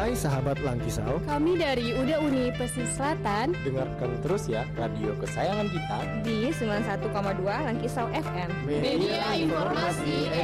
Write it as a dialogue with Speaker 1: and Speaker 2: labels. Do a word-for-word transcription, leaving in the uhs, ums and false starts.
Speaker 1: Hai sahabat Langkisau,
Speaker 2: kami dari U D A Uni Pesisir Selatan.
Speaker 1: dengarkan terus ya radio kesayangan kita
Speaker 2: Di sembilan puluh satu koma dua Langkisau F M.
Speaker 3: Media Informasi